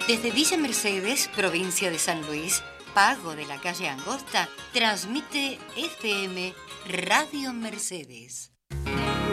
Desde Villa Mercedes, provincia de San Luis, Pago de la calle Angosta, transmite FM Radio Mercedes.